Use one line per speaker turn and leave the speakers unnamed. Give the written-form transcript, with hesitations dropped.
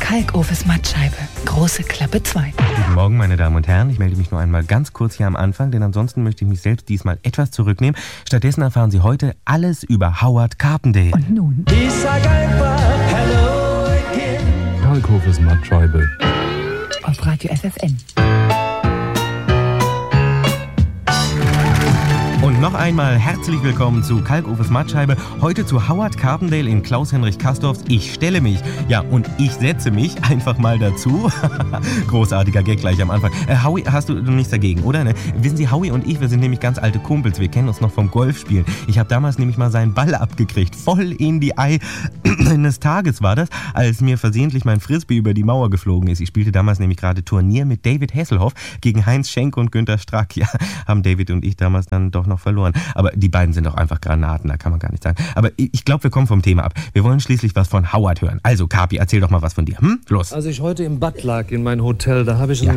Kalkofes Mattscheibe. Große Klappe 2.
Guten Morgen, meine Damen und Herren. Ich melde mich nur einmal ganz kurz hier am Anfang, denn ansonsten möchte ich mich selbst diesmal etwas zurücknehmen. Stattdessen erfahren Sie heute alles über Howard Carpendale.
Und nun?
Ich sag einfach Hello again.
Kalkofes Mattscheibe.
Auf Radio FFN.
Und noch einmal herzlich willkommen zu Kalkofes Mattscheibe. Heute zu Howard Carpendale in Klaus-Henrich Kastorfs Ich stelle mich. Ja, und ich setze mich einfach mal dazu. Großartiger Gag gleich am Anfang. Howie, hast du nichts dagegen, oder? Ne? Wissen Sie, Howie und ich, wir sind nämlich ganz alte Kumpels. Wir kennen uns noch vom Golfspielen. Ich habe damals nämlich mal seinen Ball abgekriegt. Voll in die Ei eines Tages war das, als mir versehentlich mein Frisbee über die Mauer geflogen ist. Ich spielte damals nämlich gerade Turnier mit David Hasselhoff gegen Heinz Schenk und Günter Strack. Ja, haben David und ich damals dann doch noch verloren. Aber die beiden sind doch einfach Granaten, da kann man gar nicht sagen. Aber ich glaube, wir kommen vom Thema ab. Wir wollen schließlich was von Howard hören. Also, Kapi, erzähl doch mal was von dir. Los.
Als ich heute im Bad lag in mein Hotel, da habe ich einen